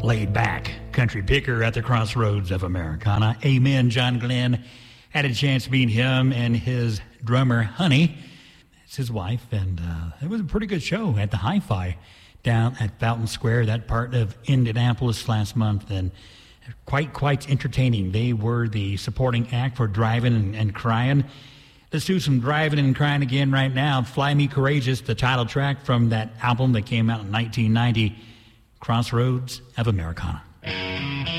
laid back country picker at the crossroads of Americana. Amen. John Glenn, had a chance to meet him and his drummer, Honey. It's his wife, and it was a pretty good show at the Hi-Fi down at Fountain Square, that part of Indianapolis last month, and quite entertaining. They were the supporting act for Driving and Crying. Let's do some Driving and Crying again right now. Fly Me Courageous, the title track from that album that came out in 1990, Crossroads of Americana.